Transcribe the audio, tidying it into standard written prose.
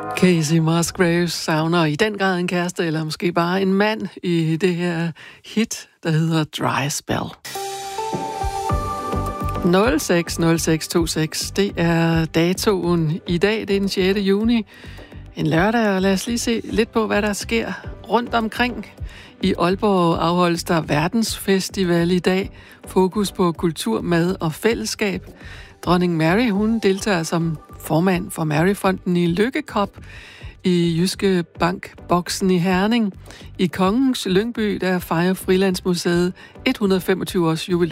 Casey Musgraves savner i den grad en kæreste, eller måske bare en mand i det her hit, der hedder Dry Spell. 060626, det er datoen i dag, det er den 6. juni, en lørdag, og lad os lige se lidt på, hvad der sker rundt omkring. I Aalborg afholdes der verdensfestival i dag, fokus på kultur, mad og fællesskab. Dronning Mary, hun deltager som formand for Maryfonden i Lykke Cup i Jyske Bank-boksen i Herning. I Kongens Lyngby, der fejrer Frilandsmuseet 125 års jubilæum.